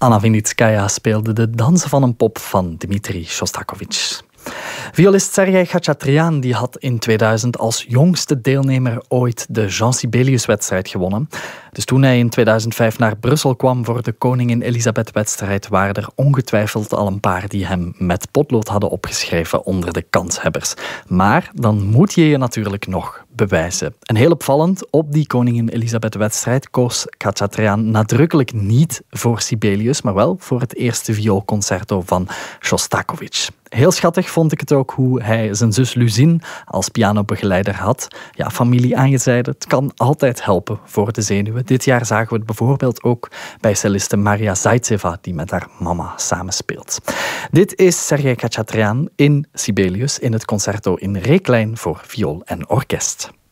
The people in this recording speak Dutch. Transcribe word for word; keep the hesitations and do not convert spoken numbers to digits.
Anna Vinitskaya speelde de Dansen van een pop van Dmitri Shostakovich. Violist Sergej Khachatryan die had in tweeduizend als jongste deelnemer ooit de Jean Sibelius-wedstrijd gewonnen. Dus toen hij in tweeduizend vijf naar Brussel kwam voor de Koningin Elisabeth-wedstrijd, waren er ongetwijfeld al een paar die hem met potlood hadden opgeschreven onder de kanshebbers. Maar dan moet je je natuurlijk nog bewijzen. En heel opvallend, op die Koningin Elisabeth-wedstrijd koos Khachatryan nadrukkelijk niet voor Sibelius, maar wel voor het eerste vioolconcerto van Shostakovich. Heel schattig vond ik het ook hoe hij zijn zus Luzin als pianobegeleider had. Ja, familie aangezijde, het kan altijd helpen voor de zenuwen. Dit jaar zagen we het bijvoorbeeld ook bij celliste Maria Zaitseva, die met haar mama samenspeelt. Dit is Sergej Khachatryan in Sibelius in het concerto in re klein voor viool en orkest.